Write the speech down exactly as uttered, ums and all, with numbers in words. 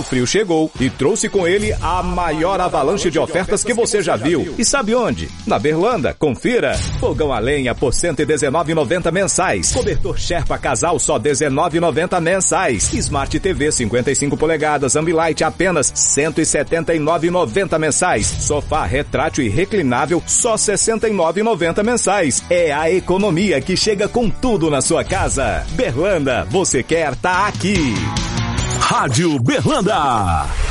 O frio chegou e trouxe com ele a maior avalanche de ofertas que você já viu. E sabe onde? Na Berlanda. Confira. Fogão a lenha por cento e dezenove reais e noventa centavos mensais. Cobertor Sherpa Casal só dezenove reais e noventa centavos mensais. Smart T V cinquenta e cinco polegadas Ambilight apenas cento e setenta e nove reais e noventa centavos mensais. Sofá retrátil e reclinável só sessenta e nove reais e noventa centavos mensais. É a economia que chega com tudo na sua casa. Berlanda, você quer tá aqui. Rádio Berlanda.